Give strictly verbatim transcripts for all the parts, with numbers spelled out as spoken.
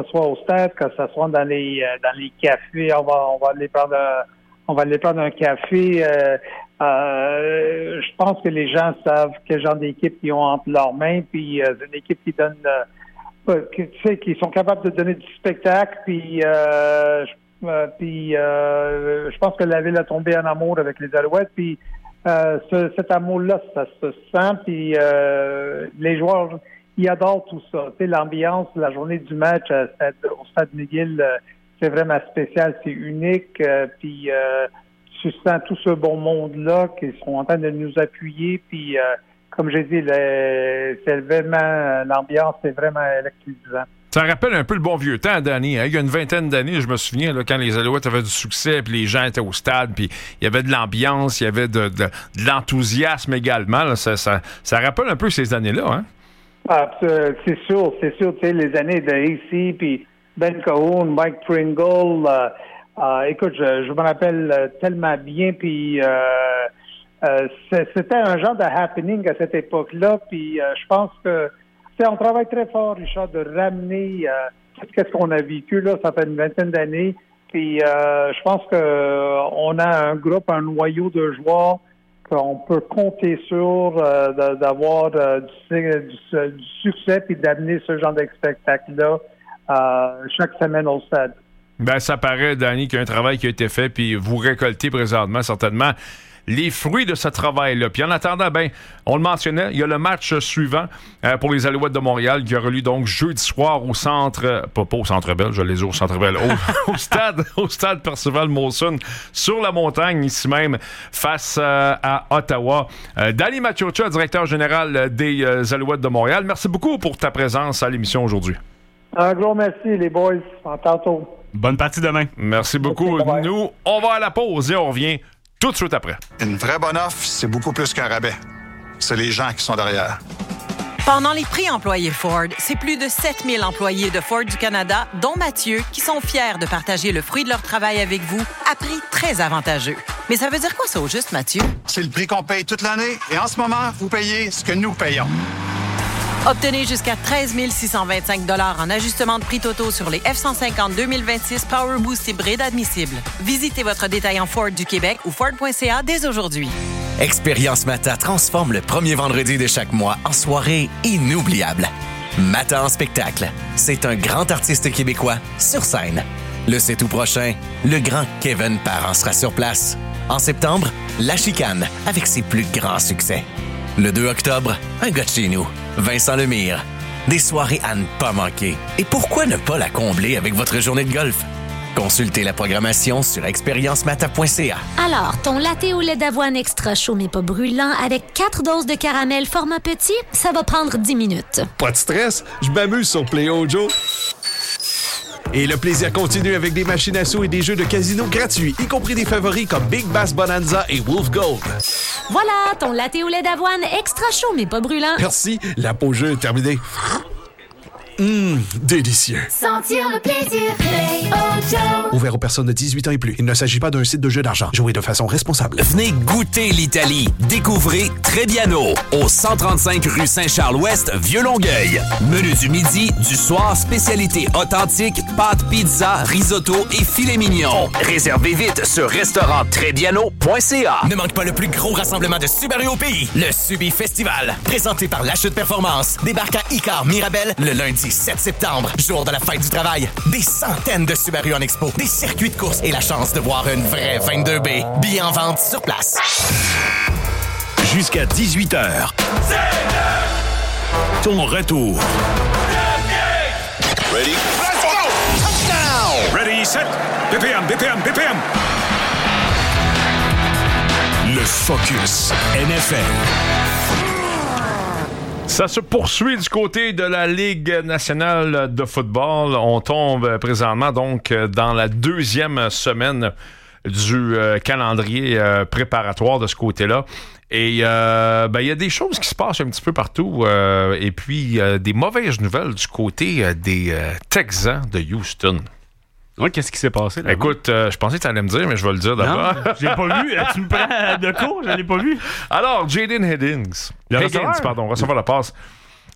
soit au stade, que ce soit dans les euh, dans les cafés, on va on va aller prendre un, on va aller prendre un café. Euh, euh, je pense que les gens savent quel genre d'équipe ils ont entre leurs mains, puis euh, c'est une équipe qui donne, euh, qui, tu sais, qui sont capables de donner du spectacle, puis euh, euh, puis euh, je pense que la ville a tombé en amour avec les Alouettes, puis euh, ce, cet amour-là, ça se sent, puis euh, les joueurs ils adorent tout ça. Tu sais, l'ambiance, la journée du match euh, au Stade McGill, euh, c'est vraiment spécial, c'est unique. Euh, puis euh, tu sens tout ce bon monde-là qui sont en train de nous appuyer. Puis euh, comme j'ai dit, le, c'est vraiment l'ambiance, c'est vraiment électrisant. Ça rappelle un peu le bon vieux temps, Danny. Hein? Il y a une vingtaine d'années, je me souviens, là, quand les Alouettes avaient du succès, puis les gens étaient au stade, puis il y avait de l'ambiance, il y avait de, de, de l'enthousiasme également. Là. Ça, ça, ça rappelle un peu ces années-là, hein? Ah, c'est sûr, c'est sûr, tu sais, les années de A C, puis Ben Cahoon, Mike Pringle, euh, euh, écoute, je, je me rappelle tellement bien, puis euh, euh, c'était un genre de happening à cette époque-là, puis euh, je pense que, tu sais, on travaille très fort, Richard, de ramener euh, tout ce qu'on a vécu, là, ça fait une vingtaine d'années, puis euh, je pense que euh, on a un groupe, un noyau de joueurs qu'on peut compter sur euh, d'avoir euh, du, du, du succès puis d'amener ce genre de spectacle-là euh, chaque semaine au stade. Ben, ça paraît, Danny, qu'il y a un travail qui a été fait, puis vous récoltez présentement, certainement, les fruits de ce travail-là. Puis en attendant, ben, on le mentionnait, il y a le match suivant euh, pour les Alouettes de Montréal qui aura lieu donc jeudi soir au centre, euh, pas, pas au Centre Bell, je les ai au Centre Bell, au, au stade, au stade Percival Molson, sur la montagne, ici même, face euh, à Ottawa. Euh, Danny Maciocia, directeur général des euh, Alouettes de Montréal, merci beaucoup pour ta présence à l'émission aujourd'hui. Un gros merci, les boys. À tantôt. Bonne partie demain. Merci beaucoup. Okay, nous, on va à la pause et on revient tout de suite après. Une vraie bonne offre, c'est beaucoup plus qu'un rabais. C'est les gens qui sont derrière. Pendant les prix employés Ford, c'est plus de sept mille employés de Ford du Canada, dont Mathieu, qui sont fiers de partager le fruit de leur travail avec vous à prix très avantageux. Mais ça veut dire quoi ça au juste, Mathieu? C'est le prix qu'on paye toute l'année et en ce moment, vous payez ce que nous payons. Obtenez jusqu'à treize mille six cent vingt-cinq dollars en ajustement de prix totaux sur les F cent cinquante deux mille vingt-six Power Boost hybride admissibles. Visitez votre détaillant Ford du Québec ou Ford point C A dès aujourd'hui. Expérience Mata transforme le premier vendredi de chaque mois en soirée inoubliable. Mata en spectacle, c'est un grand artiste québécois sur scène. Le sept août prochain, le grand Kevin Parent sera sur place. En septembre, La Chicane avec ses plus grands succès. Le deux octobre, un gars de chez nous, Vincent Lemire. Des soirées à ne pas manquer. Et pourquoi ne pas la combler avec votre journée de golf? Consultez la programmation sur expérience mata point c a. Alors, ton latte au lait d'avoine extra chaud mais pas brûlant avec quatre doses de caramel format petit, ça va prendre dix minutes. Pas de stress, je m'amuse sur Play-O Joe. Et le plaisir continue avec des machines à sous et des jeux de casino gratuits, y compris des favoris comme Big Bass Bonanza et Wolf Gold. Voilà, ton latte au lait d'avoine extra chaud mais pas brûlant. Merci, la pause jeu est terminée. Hum, délicieux. Sentir le plaisir, Play-O Joe. Ouvert aux personnes de dix-huit ans et plus. Il ne s'agit pas d'un site de jeu d'argent. Jouez de façon responsable. Venez goûter l'Italie. Découvrez Trebbiano au cent trente-cinq rue Saint-Charles-Ouest, Vieux-Longueuil. Menu du midi, du soir, spécialité authentique, pâtes, pizza, risotto et filet mignon. Réservez vite sur restaurant trebbiano point c a. Ne manque pas le plus gros rassemblement de Subaru au pays, le Subi Festival. Présenté par La Chute Performance. Débarque à Icar Mirabel le lundi sept septembre, jour de la fête du travail. Des centaines de Subaru en expo, des circuits de course et la chance de voir une vraie vingt-deux B. Billets en vente sur place. Jusqu'à dix-huit heures. C'est le... Ton retour. Ready? Let's go! Touchdown! Ready, set, B P M, B P M, B P M. Le Focus N F L. Ça se poursuit du côté de la Ligue nationale de football. On tombe présentement donc dans la deuxième semaine du euh, calendrier euh, préparatoire de ce côté-là. Et euh, ben, il y a des choses qui se passent un petit peu partout. Euh, et puis, euh, des mauvaises nouvelles du côté euh, des euh, Texans de Houston. Ouais, qu'est-ce qui s'est passé là? Écoute, euh, je pensais que tu allais me dire, mais je vais le dire d'abord. Non, je l'ai pas vu. Tu me prends de court, je l'ai pas vu. Alors, Jaden Higgins. Le Higgins, receveur? pardon, recevoir la passe.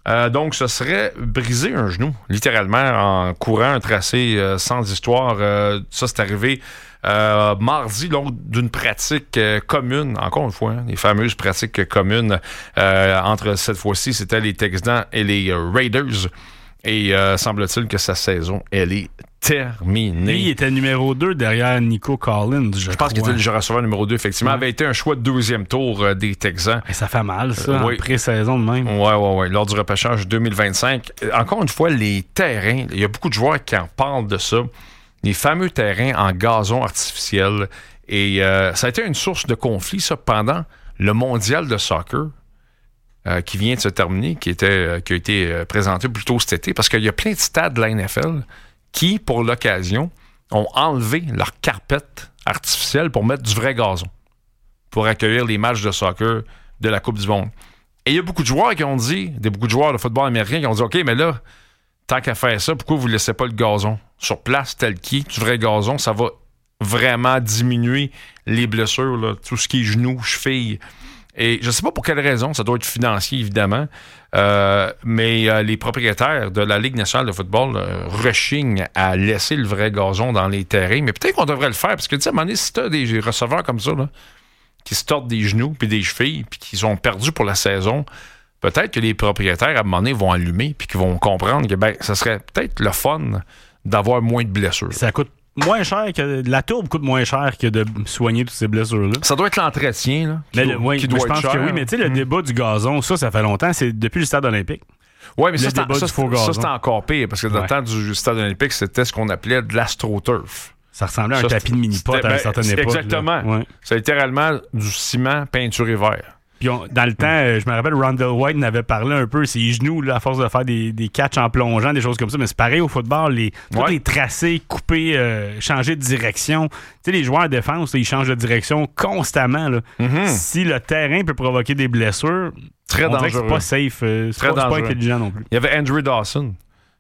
Euh, donc, ce serait briser un genou, littéralement, en courant un tracé euh, sans histoire. Euh, ça, c'est arrivé euh, mardi, lors d'une pratique euh, commune, encore une fois, hein, les fameuses pratiques communes euh, entre, cette fois-ci, c'était les Texans et les euh, Raiders. Et euh, semble-t-il que sa saison, elle est terminé. Lui, il était numéro deux derrière Nico Collins, je, je pense qu'il était le receveur numéro deux, effectivement. Ouais. Avait été un choix de deuxième tour euh, des Texans. Et ça fait mal, ça, euh, oui. en pré-saison de même. Oui, oui, oui. Lors du repêchage deux mille vingt-cinq. Encore une fois, les terrains, il y a beaucoup de joueurs qui en parlent de ça. Les fameux terrains en gazon artificiel. Et euh, ça a été une source de conflit, ça, pendant le mondial de soccer. Euh, qui vient de se terminer, qui, était, euh, qui a été euh, présenté plus tôt cet été, parce qu'il y a plein de stades de la N F L qui, pour l'occasion, ont enlevé leur carpette artificielle pour mettre du vrai gazon, pour accueillir les matchs de soccer de la Coupe du Monde. Et il y a beaucoup de joueurs qui ont dit, des beaucoup de joueurs de football américain qui ont dit, OK, mais là, tant qu'à faire ça, pourquoi vous ne laissez pas le gazon sur place tel qu'il est, du vrai gazon, ça va vraiment diminuer les blessures, là, tout ce qui est genoux, chevilles. Et je ne sais pas pour quelle raison, ça doit être financier, évidemment, euh, mais euh, les propriétaires de la Ligue nationale de football euh, rechignent à laisser le vrai gazon dans les terrains. Mais peut-être qu'on devrait le faire, parce que, tu sais, à un moment donné, si tu as des receveurs comme ça, là, qui se tordent des genoux puis des chevilles, puis qui sont perdus pour la saison, peut-être que les propriétaires, à un moment donné, vont allumer, puis qu'ils vont comprendre que, ben, ça serait peut-être le fun d'avoir moins de blessures. Ça coûte moins cher que la tourbe coûte moins cher que de soigner toutes ces blessures-là. Ça doit être l'entretien, là, qui mais doit, le, oui, qui doit je être pense cher. que oui, mais tu sais, le mmh. débat du gazon, ça, ça fait longtemps, c'est depuis le stade olympique. Oui, mais ça, c'est, ça, ça c'est encore pire, parce que dans ouais. le temps du stade olympique, c'était ce qu'on appelait de l'astroturf. Ça ressemblait à un ça, tapis de mini-pot à une certaine époque. Exactement. Ouais. C'est littéralement du ciment peinturé vert. Puis on, dans le temps, euh, je me rappelle, Rondell White n'avait parlé un peu, ses genoux, là, à force de faire des, des catchs en plongeant, des choses comme ça. Mais c'est pareil au football, les, tous ouais. les tracés, coupés, euh, changer de direction. Tu sais, les joueurs de défense, là, ils changent de direction constamment. Là. Mm-hmm. Si le terrain peut provoquer des blessures, très on dangereux. dirait que c'est pas safe. Euh, c'est, pas, c'est pas intelligent non plus. Il y avait Andrew Dawson,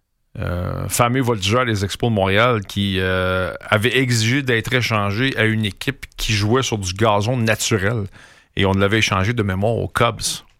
euh, fameux voltigeur des Expos de Montréal, qui euh, avait exigé d'être échangé à une équipe qui jouait sur du gazon naturel. Et on l'avait échangé de mémoire aux Cubs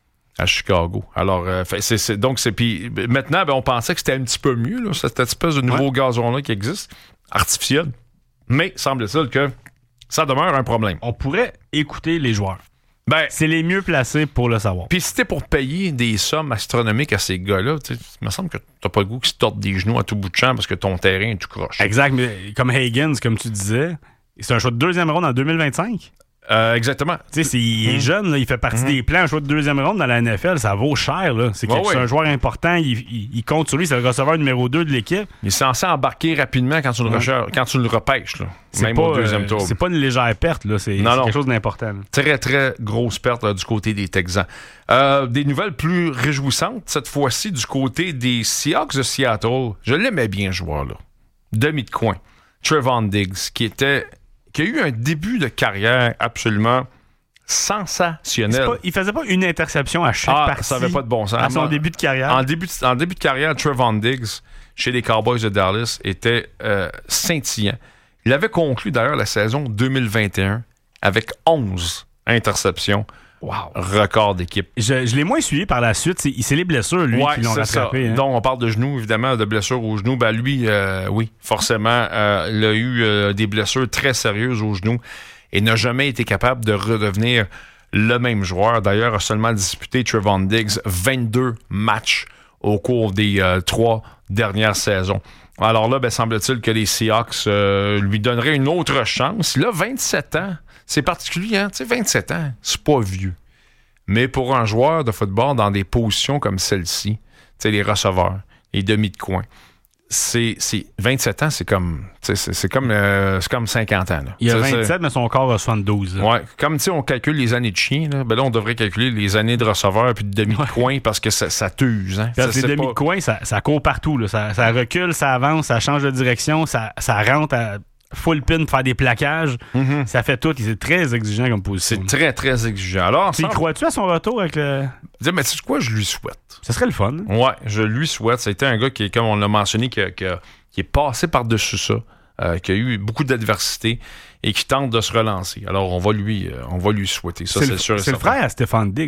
à Chicago. Alors, euh, c'est, c'est, donc, c'est. Puis maintenant, ben, on pensait que c'était un petit peu mieux, là, cette espèce de nouveau ouais. gazon-là qui existe, artificiel. Mais semble-t-il que ça demeure un problème. On pourrait écouter les joueurs. Ben, c'est les mieux placés pour le savoir. Puis si t'es pour payer des sommes astronomiques à ces gars-là, il me semble que t'as pas le goût qu'ils se tordent des genoux à tout bout de champ parce que ton terrain est tout croche. Exact, mais comme Higgins, comme tu disais, c'est un choix de deuxième ronde en deux mille vingt-cinq. Euh, exactement. Tu sais, il est mmh. jeune, là, il fait partie mmh. des plans, un choix de deuxième ronde dans la N F L, ça vaut cher. Là. C'est, ouais, c'est ouais. un joueur important, il, il, il compte sur lui, c'est le receveur numéro deux de l'équipe. Il est censé embarquer rapidement quand tu le, ouais. recherches, quand tu le repêches, là, même pas, au deuxième tour. Euh, c'est pas une légère perte, là. C'est, non, c'est non. quelque chose d'important. Là. Très, très grosse perte là, du côté des Texans. Euh, des nouvelles plus réjouissantes, cette fois-ci, du côté des Seahawks de Seattle. Je l'aimais bien, ce joueur-là. Demi de coin. Trevon Diggs, qui était, qui a eu un début de carrière absolument sensationnel. Pas, il faisait pas une interception à chaque ah, partie. Ça n'avait pas de bon sens. À son en, début de carrière. En début de, en début de carrière, Trevon Diggs, chez les Cowboys de Dallas, était euh, scintillant. Il avait conclu d'ailleurs la saison deux mille vingt et un avec onze interceptions. Wow. Record d'équipe. Je, je l'ai moins suivi par la suite. C'est, c'est les blessures, lui, ouais, qui l'ont rattrapé. Hein. Donc, on parle de genoux, évidemment, de blessures aux genoux. Ben, lui, euh, oui, forcément, euh, il a eu euh, des blessures très sérieuses aux genoux et n'a jamais été capable de redevenir le même joueur. D'ailleurs, a seulement disputé, Trevon Diggs, vingt-deux matchs au cours des euh, trois dernières saisons. Alors là, ben, semble-t-il que les Seahawks euh, lui donneraient une autre chance. Il a vingt-sept ans. C'est particulier, hein? Tu sais, vingt-sept ans, c'est pas vieux. Mais pour un joueur de football dans des positions comme celle-ci, tu sais, les receveurs, les demi de coin, c'est, c'est vingt-sept ans, c'est comme c'est, c'est comme euh, c'est comme cinquante ans. Là. Il a t'sais, vingt-sept, mais son corps a soixante-douze. Ouais, comme tu sais, on calcule les années de chien, là, ben là, on devrait calculer les années de receveur puis de demi de coin parce que ça, ça t'use. Hein? Parce que les demi de coin, ça, ça court partout. Là. Ça, ça recule, ça avance, ça change de direction, ça, ça rentre à full pin, faire des plaquages, mm-hmm. ça fait tout. C'est très exigeant comme position. C'est très, très exigeant. Alors, puis, crois-tu à son retour avec le... Mais tu sais quoi, je lui souhaite. Ça serait le fun. Ouais, je lui souhaite. C'était un gars qui, comme on l'a mentionné, qui, qui, qui est passé par-dessus ça, euh, qui a eu beaucoup d'adversité et qui tente de se relancer. Alors, on va lui, euh, on va lui souhaiter ça, c'est, c'est le, sûr. C'est le frère à Stefan Diggs, lui.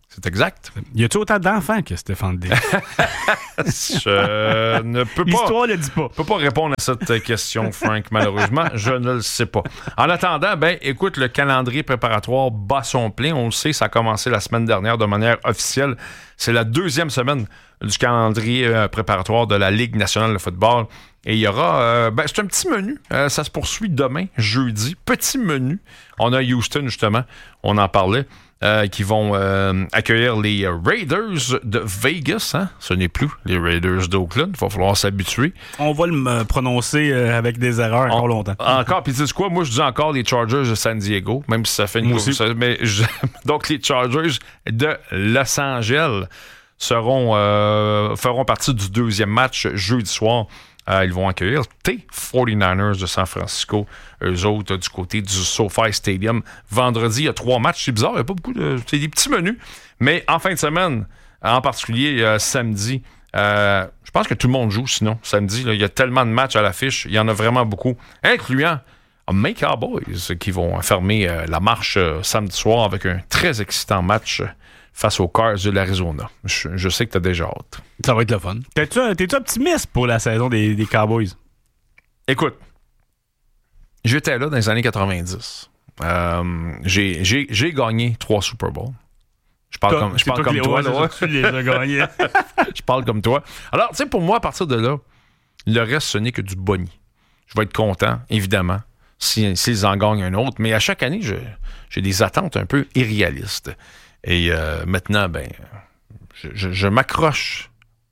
C'est exact. Y a-tu autant d'enfants que Stéphane Diggs? Je ne peux pas. L'histoire ne le dit pas. Je peux pas répondre à cette question, Frank, malheureusement. Je ne le sais pas. En attendant, ben, écoute, le calendrier préparatoire bat son plein. On le sait, ça a commencé la semaine dernière de manière officielle. C'est la deuxième semaine du calendrier euh, préparatoire de la Ligue nationale de football. Et il y aura... Euh, ben, c'est un petit menu. Euh, ça se poursuit demain, jeudi. Petit menu. On a Houston, justement. On en parlait. Euh, qui vont euh, accueillir les Raiders de Vegas. Hein? Ce n'est plus les Raiders d'Oakland. Il va falloir s'habituer. On va le euh, prononcer euh, avec des erreurs encore On, longtemps. Encore. Puis tu sais quoi? Moi, je dis encore les Chargers de San Diego, même si ça fait une course. Mais je, donc, les Chargers de Los Angeles seront, euh, feront partie du deuxième match jeudi soir. Euh, ils vont accueillir tes forty-niners de San Francisco, eux autres du côté du SoFi Stadium. Vendredi, il y a trois matchs. C'est bizarre, il n'y a pas beaucoup de... C'est des petits menus. Mais en fin de semaine, en particulier euh, samedi, euh, je pense que tout le monde joue sinon. Samedi, là, il y a tellement de matchs à l'affiche. Il y en a vraiment beaucoup, incluant mes Cowboys qui vont fermer euh, la marche euh, samedi soir avec un très excitant match face aux Cards de l'Arizona. Je, je sais que tu as déjà hâte. Ça va être le fun. T'es-tu, t'es-tu optimiste pour la saison des, des Cowboys? Écoute, j'étais là dans les années quatre-vingt-dix. Euh, j'ai, j'ai, j'ai gagné trois Super Bowls. Je parle comme, je parle comme toi. Là, tu les as gagnés. Je parle comme toi. Alors, tu sais, pour moi, à partir de là, le reste, ce n'est que du boni. Je vais être content, évidemment, s'ils si, si en gagnent un autre. Mais à chaque année, je, j'ai des attentes un peu irréalistes. Et euh, maintenant, ben, je, je, je m'accroche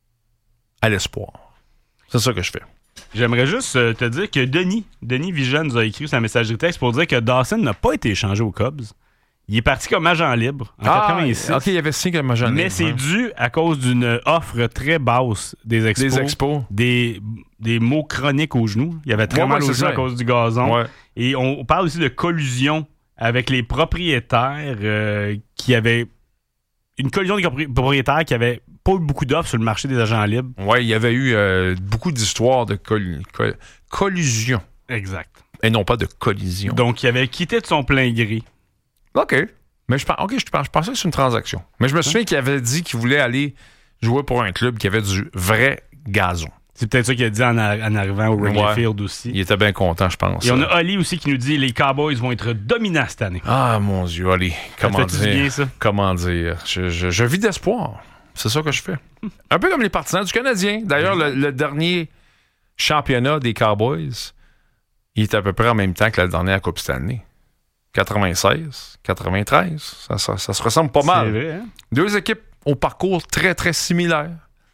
à l'espoir. C'est ça que je fais. J'aimerais juste euh, te dire que Denis, Denis Vigeant nous a écrit sa messagerie texte pour dire que Dawson n'a pas été échangé aux Cubs. Il est parti comme agent libre en ah, quatre-vingt-six. OK, il y avait signé comme agent libre. Mais c'est hein. dû à cause d'une offre très basse des expos. Des expos. Des, des maux chroniques aux genoux. Il y avait très ouais, mal aux genoux à cause du gazon. Ouais. Et on parle aussi de collusion avec les propriétaires euh, qui avaient une collision des propriétaires qui avaient pas eu beaucoup d'offres sur le marché des agents libres. Oui, il y avait eu euh, beaucoup d'histoires de coll- coll- collusion. Exact. Et non pas de collision. Donc, il avait quitté de son plein gré. OK. Mais je, OK, je, je pensais que c'est une transaction. Mais je me souviens hein? qu'il avait dit qu'il voulait aller jouer pour un club qui avait du vrai gazon. C'est peut-être ça qu'il a dit en, a, en arrivant au Wrigley ouais. Field aussi. Il était bien content, je pense. Et on a Oli aussi qui nous dit les Cowboys vont être dominants cette année. Ah, mon Dieu, Oli. Comment ça dire? Bien, ça? Comment dire? Je, je, je vis d'espoir. C'est ça que je fais. Un peu comme les partisans du Canadien. D'ailleurs, le, le dernier championnat des Cowboys, il est à peu près en même temps que la dernière Coupe Stanley. quatre-vingt-seize, quatre-vingt-treize. Ça, ça, ça se ressemble pas mal. C'est vrai, hein? Deux équipes au parcours très, très similaire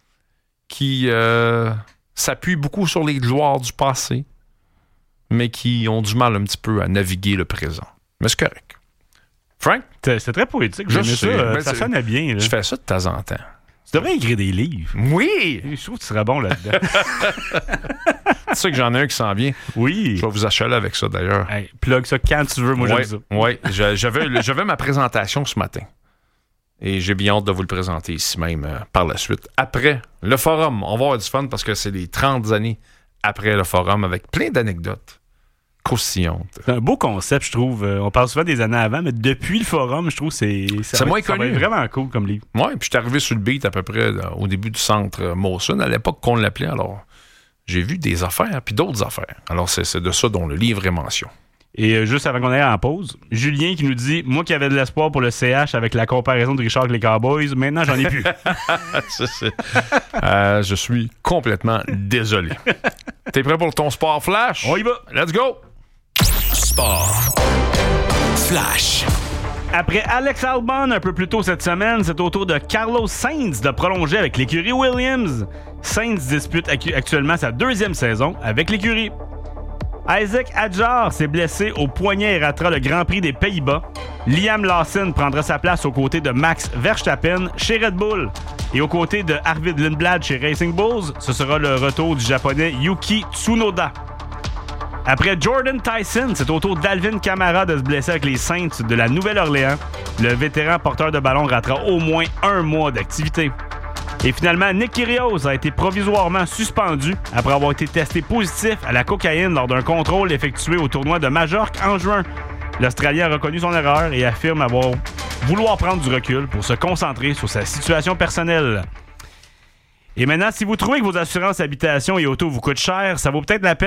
qui euh, s'appuient beaucoup sur les gloires du passé, mais qui ont du mal un petit peu à naviguer le présent. Mais c'est correct. Frank? C'est, c'est très poétique. Je sais, ça, euh, ça sonne bien. Là. Je fais ça de temps en temps. Tu devrais écrire des livres. Oui! Je trouve que tu serais bon là-dedans. Tu sais que j'en ai un qui s'en vient. Oui. Je vais vous achaler avec ça, d'ailleurs. Hey, plug ça quand tu veux. Moi, ouais, j'aime ça. Oui, j'avais, j'avais ma présentation ce matin. Et j'ai bien hâte de vous le présenter ici même euh, par la suite. Après le forum, on va avoir du fun parce que c'est les trente années après le forum avec plein d'anecdotes croustillantes. C'est un beau concept, je trouve. On parle souvent des années avant, mais depuis le forum, je trouve que c'est, ça c'est va, moins ça connu. va être vraiment cool comme livre. Oui, puis je suis arrivé sur le beat à peu près là, au début du centre euh, Molson, à l'époque qu'on l'appelait. Alors, j'ai vu des affaires puis d'autres affaires. Alors, c'est, c'est de ça dont le livre est mention. Et euh, juste avant qu'on aille en pause, Julien qui nous dit « Moi qui avais de l'espoir pour le C H avec la comparaison de Richard avec les Cowboys, maintenant j'en ai plus. » ça, c'est... euh, Je suis complètement désolé. T'es prêt pour ton sport flash? On y va! Let's go! Sport flash. Après Alex Albon un peu plus tôt cette semaine, c'est au tour de Carlos Sainz de prolonger avec l'écurie Williams. Sainz dispute actuellement sa deuxième saison avec l'écurie. Isaac Hadjar s'est blessé au poignet et ratera le Grand Prix des Pays-Bas. Liam Lawson prendra sa place aux côtés de Max Verstappen chez Red Bull. Et aux côtés de Arvid Lindblad chez Racing Bulls, ce sera le retour du Japonais Yuki Tsunoda. Après Jordan Tyson, c'est au tour d'Alvin Kamara de se blesser avec les Saints de la Nouvelle-Orléans. Le vétéran porteur de ballon ratera au moins un mois d'activité. Et finalement, Nick Kyrgios a été provisoirement suspendu après avoir été testé positif à la cocaïne lors d'un contrôle effectué au tournoi de Majorque en juin. L'Australien a reconnu son erreur et affirme avoir vouloir prendre du recul pour se concentrer sur sa situation personnelle. Et maintenant, si vous trouvez que vos assurances habitation et auto vous coûtent cher, ça vaut peut-être la peine